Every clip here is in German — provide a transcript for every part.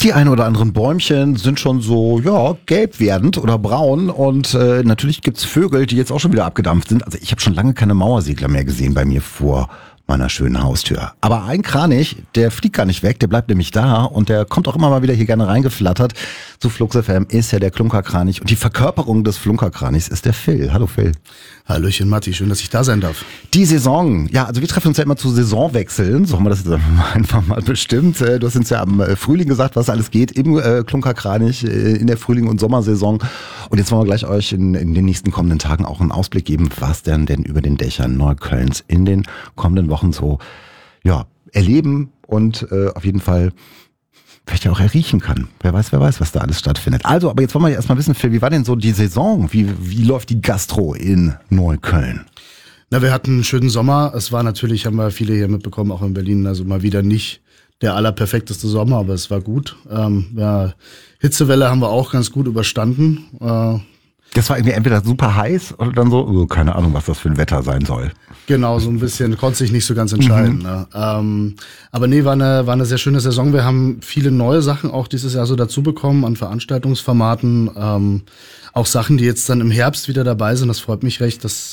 Die ein oder anderen Bäumchen sind schon so, ja, gelb werdend oder braun und natürlich gibt's Vögel, die jetzt auch schon wieder abgedampft sind. Also ich habe schon lange keine Mauersegler mehr gesehen bei mir vor meiner schönen Haustür. Aber ein Kranich, der fliegt gar nicht weg, der bleibt nämlich da und der kommt auch immer mal wieder hier gerne reingeflattert. Zu Flux FM ist ja der Klunkerkranich und die Verkörperung des Flunkerkranichs ist der Phil. Hallo Phil. Hallöchen Matti, schön, dass ich da sein darf. Die Saison, ja, also wir treffen uns ja immer zu Saisonwechseln, so haben wir das jetzt einfach mal bestimmt. Du hast uns ja am Frühling gesagt, was alles geht im Klunkerkranich in der Frühling- und Sommersaison. Und jetzt wollen wir gleich euch in den nächsten kommenden Tagen auch einen Ausblick geben, was denn über den Dächern Neuköllns in den kommenden Wochen so ja erleben und auf jeden Fall vielleicht ja auch erriechen kann. Wer weiß, was da alles stattfindet. Also, aber jetzt wollen wir ja erstmal wissen, Phil, wie war denn so die Saison? Wie läuft die Gastro in Neukölln? Na, wir hatten einen schönen Sommer. Es war natürlich, haben wir viele hier mitbekommen, auch in Berlin, also mal wieder nicht der allerperfekteste Sommer, aber es war gut. Ja, Hitzewelle haben wir auch ganz gut überstanden. Das war irgendwie entweder super heiß oder dann so, keine Ahnung, was das für ein Wetter sein soll. Genau, so ein bisschen, konnte sich nicht so ganz entscheiden. Ne? Aber nee, war eine sehr schöne Saison. Wir haben viele neue Sachen auch dieses Jahr so dazu bekommen an Veranstaltungsformaten. Auch Sachen, die jetzt dann im Herbst wieder dabei sind. Das freut mich recht, dass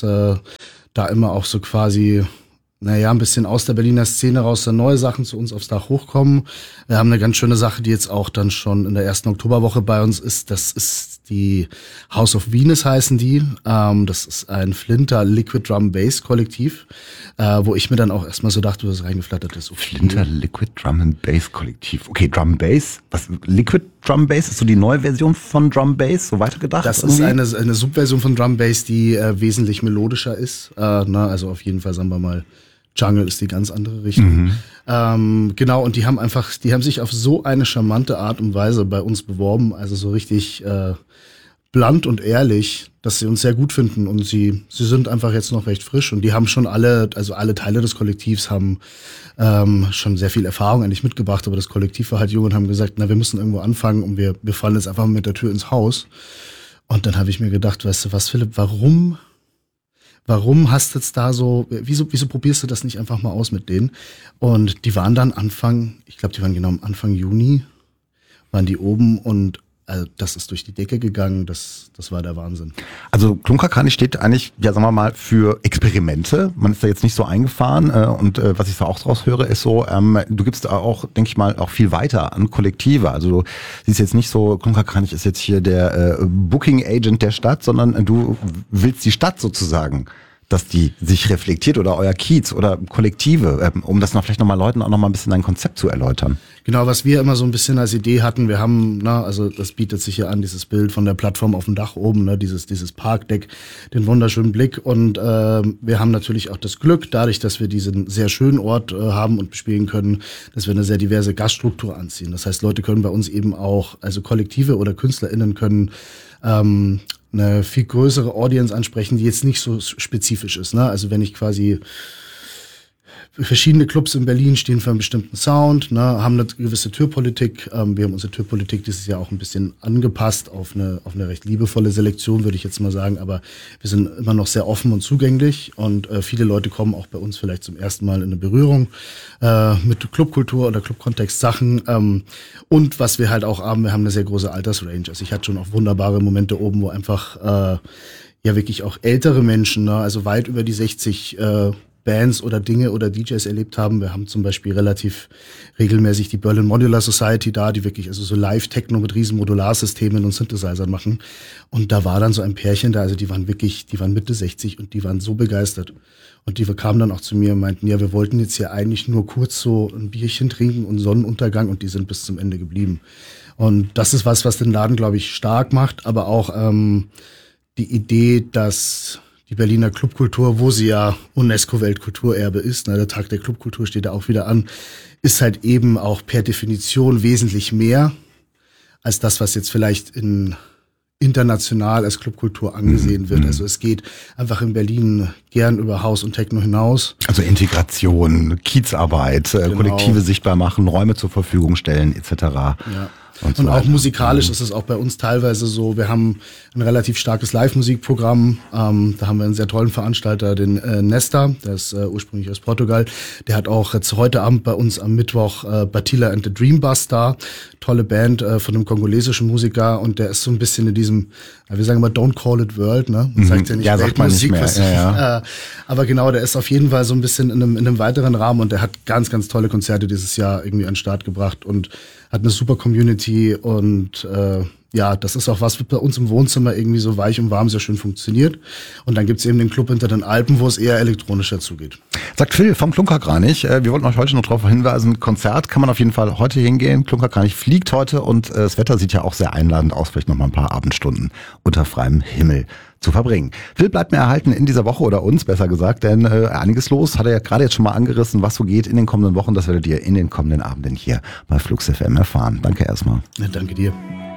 da immer auch so quasi, ein bisschen aus der Berliner Szene raus dann neue Sachen zu uns aufs Dach hochkommen. Wir haben eine ganz schöne Sache, die jetzt auch dann schon in der ersten Oktoberwoche bei uns ist. Das ist die House of Venus heißen die. Das ist ein Flinter Liquid Drum Bass Kollektiv, wo ich mir dann auch erstmal so dachte, was reingeflattert ist. Okay. Flinter Liquid Drum and Bass Kollektiv. Okay, Drum Bass. Was? Liquid Drum Bass ist so die neue Version von Drum Bass, so weitergedacht? Das ist eine Subversion von Drum Bass, die wesentlich melodischer ist. Also auf jeden Fall, sagen wir mal, Jungle ist die ganz andere Richtung. Genau, und die haben sich auf so eine charmante Art und Weise bei uns beworben, also so richtig blunt und ehrlich, dass sie uns sehr gut finden und sie sind einfach jetzt noch recht frisch und die haben schon alle Teile des Kollektivs haben schon sehr viel Erfahrung eigentlich mitgebracht, aber das Kollektiv war halt jung und haben gesagt, wir müssen irgendwo anfangen und wir fallen jetzt einfach mit der Tür ins Haus. Und dann habe ich mir gedacht, weißt du was, Philipp, warum hast du jetzt da so, wieso probierst du das nicht einfach mal aus mit denen? Und die waren dann Anfang Juni, waren die oben und das ist durch die Decke gegangen, das war der Wahnsinn. Also Klunkerkranich steht eigentlich, ja sagen wir mal, für Experimente. Man ist da jetzt nicht so eingefahren und was ich so auch draus höre, ist so, du gibst auch, denke ich mal, auch viel weiter an Kollektive. Also du siehst jetzt nicht so, Klunkerkranich ist jetzt hier der Booking Agent der Stadt, sondern du willst die Stadt sozusagen, dass die sich reflektiert oder euer Kiez oder Kollektive, um das vielleicht nochmal Leuten auch nochmal ein bisschen dein Konzept zu erläutern. Genau, was wir immer so ein bisschen als Idee hatten, wir haben, also das bietet sich hier an, dieses Bild von der Plattform auf dem Dach oben, dieses Parkdeck, den wunderschönen Blick und wir haben natürlich auch das Glück, dadurch, dass wir diesen sehr schönen Ort haben und bespielen können, dass wir eine sehr diverse Gaststruktur anziehen. Das heißt, Leute können bei uns eben auch, also Kollektive oder KünstlerInnen können eine viel größere Audience ansprechen, die jetzt nicht so spezifisch ist. Ne? Also wenn ich quasi verschiedene Clubs in Berlin stehen für einen bestimmten Sound, haben eine gewisse Türpolitik. Wir haben unsere Türpolitik dieses Jahr auch ein bisschen angepasst auf eine recht liebevolle Selektion, würde ich jetzt mal sagen. Aber wir sind immer noch sehr offen und zugänglich und viele Leute kommen auch bei uns vielleicht zum ersten Mal in eine Berührung mit Clubkultur oder Clubkontext-Sachen. Und was wir halt auch haben, wir haben eine sehr große Altersrange. Also ich hatte schon auch wunderbare Momente oben, wo einfach wirklich auch ältere Menschen, also weit über die 60 Bands oder Dinge oder DJs erlebt haben. Wir haben zum Beispiel relativ regelmäßig die Berlin Modular Society da, die wirklich also so Live-Techno mit riesen Modularsystemen und Synthesizern machen. Und da war dann so ein Pärchen da, also die waren Mitte 60 und die waren so begeistert. Und die kamen dann auch zu mir und meinten, ja, wir wollten jetzt hier eigentlich nur kurz so ein Bierchen trinken und Sonnenuntergang und die sind bis zum Ende geblieben. Und das ist was den Laden, glaube ich, stark macht, aber auch die Idee, dass die Berliner Clubkultur, wo sie ja UNESCO-Weltkulturerbe ist, der Tag der Clubkultur steht da auch wieder an, ist halt eben auch per Definition wesentlich mehr als das, was jetzt vielleicht international als Clubkultur angesehen wird. Also es geht einfach in Berlin gern über House und Techno hinaus. Also Integration, Kiezarbeit, Genau. Kollektive sichtbar machen, Räume zur Verfügung stellen etc. Ja. Und auch musikalisch ist es auch bei uns teilweise so, wir haben ein relativ starkes Live-Musikprogramm. Da haben wir einen sehr tollen Veranstalter, den Nesta, der ist ursprünglich aus Portugal. Der hat auch jetzt heute Abend bei uns am Mittwoch Batila and the Dream Bus da. Tolle Band von einem kongolesischen Musiker und der ist so ein bisschen in diesem, wir sagen mal, don't call it world, ne? Man sagt ja nicht Weltmusik, aber genau, der ist auf jeden Fall so ein bisschen in einem weiteren Rahmen und der hat ganz, ganz tolle Konzerte dieses Jahr irgendwie an den Start gebracht und hat eine super Community und das ist auch was bei uns im Wohnzimmer irgendwie so weich und warm sehr schön funktioniert. Und dann gibt's eben den Club hinter den Alpen, wo es eher elektronischer zugeht. Sagt Phil vom Klunkerkranich. Wir wollten euch heute noch darauf hinweisen, Konzert kann man auf jeden Fall heute hingehen. Klunkerkranich fliegt heute und das Wetter sieht ja auch sehr einladend aus, vielleicht noch mal ein paar Abendstunden unter freiem Himmel zu verbringen. Phil bleibt mir erhalten in dieser Woche oder uns, besser gesagt, denn einiges los, hat er ja gerade jetzt schon mal angerissen, was so geht in den kommenden Wochen. Das werdet ihr in den kommenden Abenden hier bei Flux FM erfahren. Danke erstmal. Ja, danke dir.